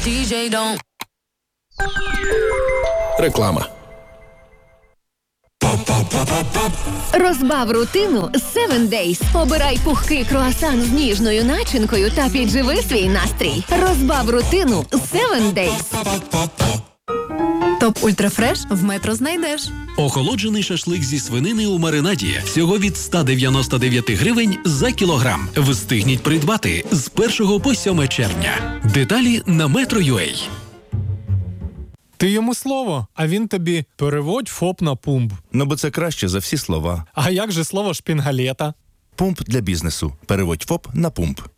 DJ don't. Реклама. Розбав рутину з 7 Days. Обирай пухкий круасан з ніжною начинкою та підживи свій настрій. Розбав рутину з 7 Days. Топ Ультрафреш в Метро знайдеш. Охолоджений шашлик зі свинини у маринаді. Всього від 199 гривень за кілограм. Встигніть придбати з 1 по 7 червня. Деталі на Metro.ua. Ти йому слово, а він тобі переводь ФОП на пумп. Ну, бо це краще за всі слова. А як же слово шпінгалета? Пумп для бізнесу. Переводь ФОП на пумп.